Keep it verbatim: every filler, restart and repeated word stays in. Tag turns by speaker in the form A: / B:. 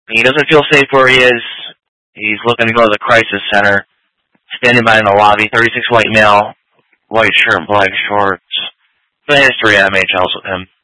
A: He doesn't feel safe where he is. He's looking to go to the crisis center. Standing by in the lobby, thirty-six white male, white shirt, black shorts. The history of M H Ls with him.